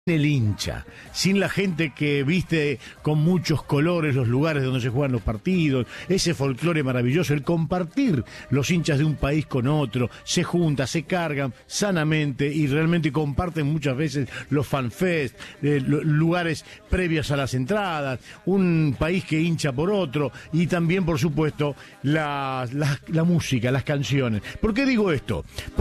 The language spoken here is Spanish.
el hincha, sin la gente que viste con muchos colores los lugares donde se juegan los partidos, ese folclore maravilloso, el compartir los hinchas de un país con otro, se juntan, se cargan sanamente y realmente comparten muchas veces los fanfest, lugares previos a las entradas, un país que hincha por otro y también, por supuesto, la música, las canciones. ¿Por qué digo esto?